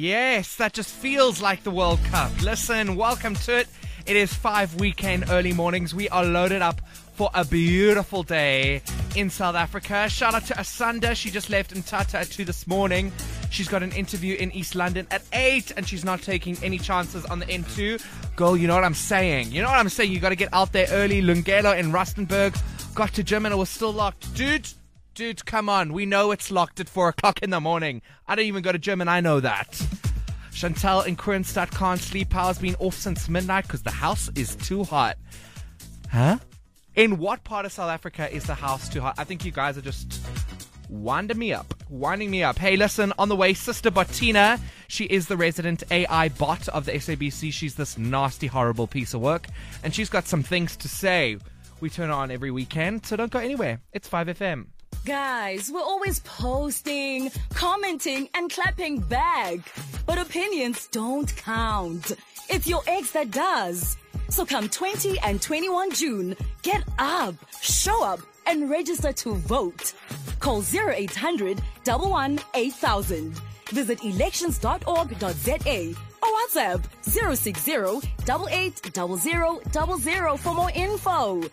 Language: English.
Yes, that just feels like the World Cup. Listen, welcome to it. It is 5 weekend early mornings. We are loaded up for a beautiful day in South Africa. Shout out to Asanda. She just left Mthatha at 2 this morning. She's got an interview in East London at 8, and she's not taking any chances on the N2. Girl, you know what I'm saying. You got to get out there early. Lungelo in Rustenburg got to gym and it was still locked. Dude, come on. We know it's locked at 4 o'clock in the morning. I don't even go to gym and I know that. Chantal in Kroonstad can't sleep. Power's been off since midnight because the house is too hot. Huh? In what part of South Africa is the house too hot? I think you guys are just winding me up. Hey, listen, on the way, Sister Botina. She is the resident AI bot of the SABC. She's this nasty, horrible piece of work. And she's got some things to say. We turn her on every weekend, so don't go anywhere. It's 5FM. Guys, we're always posting, commenting, and clapping back. But opinions don't count. It's your ex that does. So come 20 and 21 June, get up, show up, and register to vote. Call 0800 11 8000. Visit elections.org.za or WhatsApp 060 8800 00 for more info.